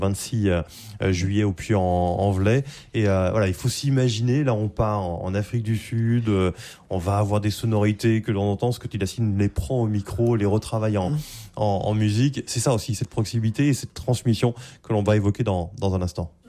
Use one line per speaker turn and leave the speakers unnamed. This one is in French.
26 juillet au Puy-en-Velay. Et voilà, il faut s'imaginer, là on part en Afrique du Sud, on va avoir des sonorités que l'on entend, ce que Tilassine les prend au micro, les retravaille en musique. C'est ça aussi, cette proximité et cette transmission que l'on va évoquer dans un instant.